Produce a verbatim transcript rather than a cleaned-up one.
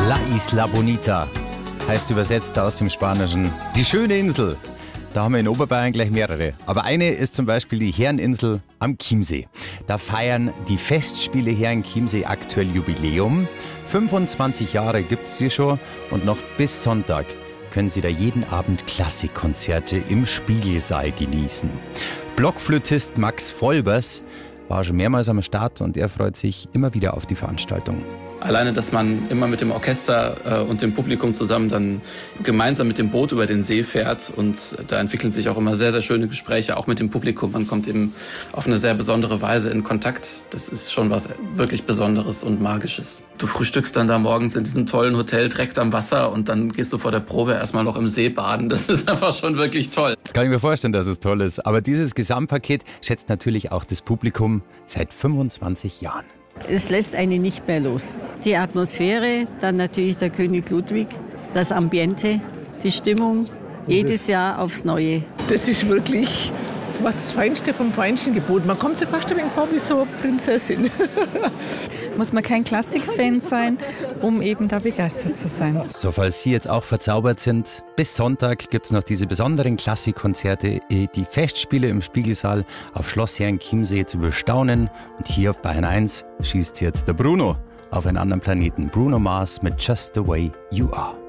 La Isla Bonita heißt übersetzt aus dem Spanischen die schöne Insel. Da haben wir in Oberbayern gleich mehrere. Aber eine ist zum Beispiel die Herreninsel am Chiemsee. Da feiern die Festspiele Herren Chiemsee aktuell Jubiläum. fünfundzwanzig Jahre gibt es sie schon und noch bis Sonntag können Sie da jeden Abend Klassikkonzerte im Spiegelsaal genießen. Blockflötist Max Vollbers war schon mehrmals am Start und er freut sich immer wieder auf die Veranstaltung. Alleine, dass man immer mit dem Orchester äh, und dem Publikum zusammen dann gemeinsam mit dem Boot über den See fährt und da entwickeln sich auch immer sehr, sehr schöne Gespräche, auch mit dem Publikum. Man kommt eben auf eine sehr besondere Weise in Kontakt. Das ist schon was wirklich Besonderes und Magisches. Du frühstückst dann da morgens in diesem tollen Hotel direkt am Wasser und dann gehst du vor der Probe erstmal noch im See baden. Das ist einfach schon wirklich toll. Das kann ich mir vorstellen, dass es toll ist. Aber dieses Gesamtpaket schätzt natürlich auch das Publikum seit fünfundzwanzig Jahren. Es lässt einen nicht mehr los. Die Atmosphäre, dann natürlich der König Ludwig, das Ambiente, die Stimmung, jedes Jahr aufs Neue. Das ist wirklich das Feinste vom Feinsten geboten. Man kommt sich fast ein wenig vor wie so eine Prinzessin. Muss man kein Klassikfan sein, um eben da begeistert zu sein. So, falls Sie jetzt auch verzaubert sind, bis Sonntag gibt es noch diese besonderen Klassikkonzerte, die Festspiele im Spiegelsaal auf Schloss Herren Chiemsee zu bestaunen. Und hier auf Bayern eins schießt jetzt der Bruno auf einen anderen Planeten. Bruno Mars mit Just the Way You Are.